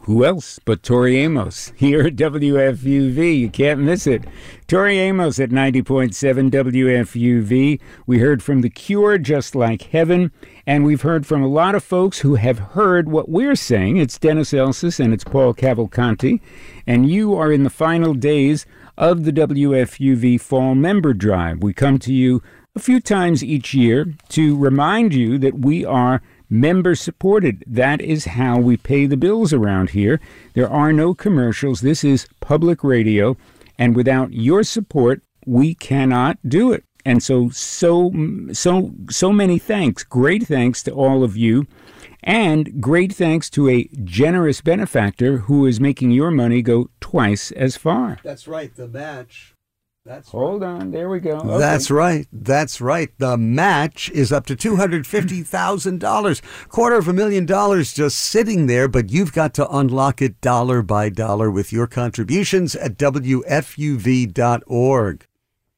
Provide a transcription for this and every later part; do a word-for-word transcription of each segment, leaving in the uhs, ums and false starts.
Who else but Tori Amos here at W F U V? You can't miss it. Tori Amos at ninety point seven W F U V. We heard from The Cure, Just Like Heaven, and we've heard from a lot of folks who have heard what we're saying. It's Dennis Elsas and it's Paul Cavalcanti, and you are in the final days of the W F U V Fall Member Drive. We come to you a few times each year to remind you that we are member supported. That is how we pay the bills around here. There are no commercials. This is public radio, and without your support, we cannot do it. And so, so, so, so many thanks. Great thanks to all of you, and great thanks to a generous benefactor who is making your money go twice as far. That's right, the match. That's Hold right. on, there we go. Okay. That's right. That's right. The match is up to two hundred fifty thousand dollars. Quarter of a million dollars just sitting there, but you've got to unlock it dollar by dollar with your contributions at W F U V dot org.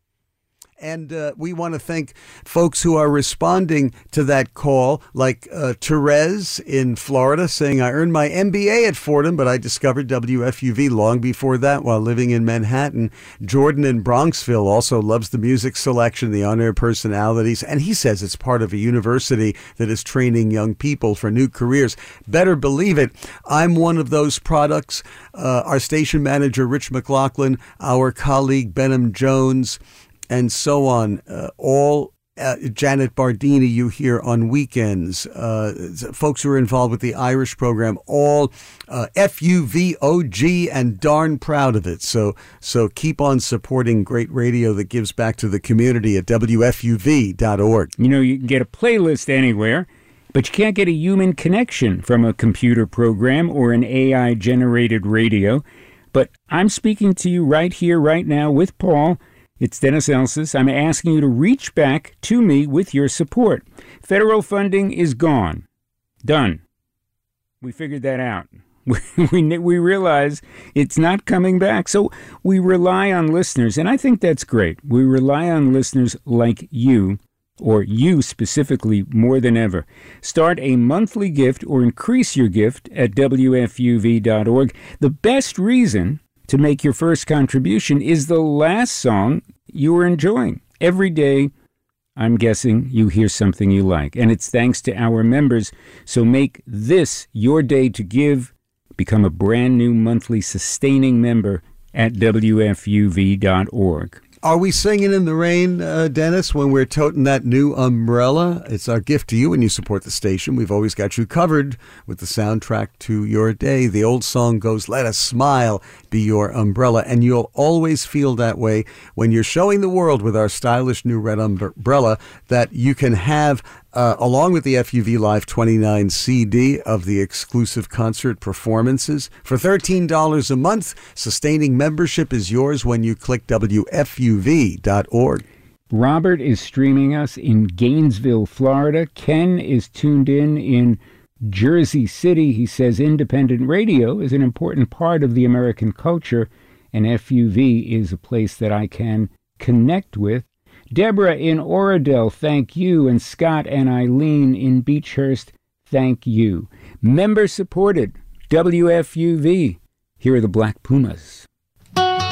And uh, we want to thank folks who are responding to that call, like uh, Therese in Florida saying, I earned my M B A at Fordham, but I discovered W F U V long before that while living in Manhattan. Jordan in Bronxville also loves the music selection, the on-air personalities, and he says it's part of a university that is training young people for new careers. Better believe it. I'm one of those products. Uh, our station manager, Rich McLaughlin, our colleague, Benham Jones, and so on, uh, all uh, Janet Bardini you hear on weekends, uh, folks who are involved with the Irish program, all uh, F U V O G and darn proud of it. So so keep on supporting great radio that gives back to the community at W F U V dot org. You know, you can get a playlist anywhere, but you can't get a human connection from a computer program or an A I-generated radio. But I'm speaking to you right here, right now with Paul. It's Dennis Elsas. I'm asking you to reach back to me with your support. Federal funding is gone. Done. We figured that out. We, we, we realize it's not coming back. So we rely on listeners, and I think that's great. We rely on listeners like you, or you specifically, more than ever. Start a monthly gift or increase your gift at W F U V dot org. The best reason to make your first contribution is the last song you are enjoying. Every day, I'm guessing, you hear something you like, and it's thanks to our members. So make this your day to give. Become a brand new monthly sustaining member at W F U V dot org. Are we singing in the rain, uh, Dennis, when we're toting that new umbrella? It's our gift to you when you support the station. We've always got you covered with the soundtrack to your day. The old song goes, let a smile be your umbrella. And you'll always feel that way when you're showing the world with our stylish new red umbrella that you can have, Uh, along with the F U V Live twenty-nine C D of the exclusive concert performances. For thirteen dollars a month, sustaining membership is yours when you click W F U V dot org. Robert is streaming us in Gainesville, Florida. Ken is tuned in in Jersey City. He says independent radio is an important part of the American culture, and F U V is a place that I can connect with. Deborah in Oradell, thank you. And Scott and Eileen in Beechhurst, thank you. Member supported W F U V. Here are the Black Pumas.